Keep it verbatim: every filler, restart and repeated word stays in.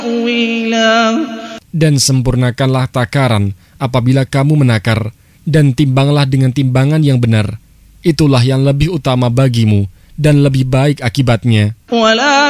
Dan sempurnakanlah takaran apabila kamu menakar, dan timbanglah dengan timbangan yang benar. Itulah yang lebih utama bagimu dan lebih baik akibatnya.